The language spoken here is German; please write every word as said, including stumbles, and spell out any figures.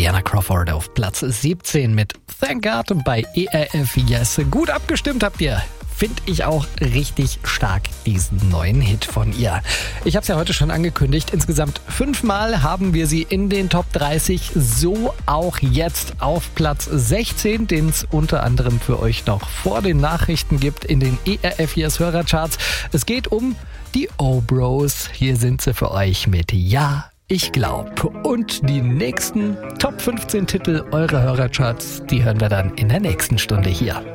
Diana Crawford auf Platz siebzehn mit Thank God bei E R F Yes. Gut abgestimmt habt ihr. Finde ich auch richtig stark, diesen neuen Hit von ihr. Ich habe es ja heute schon angekündigt. Insgesamt fünfmal haben wir sie in den Top dreißig. So auch jetzt auf Platz sechzehn, den es unter anderem für euch noch vor den Nachrichten gibt in den E R F Yes Hörercharts. Es geht um die O-Bros. Hier sind sie für euch mit Ja, ich glaub. Und die nächsten Top fünfzehn Titel eurer Hörercharts, die hören wir dann in der nächsten Stunde hier.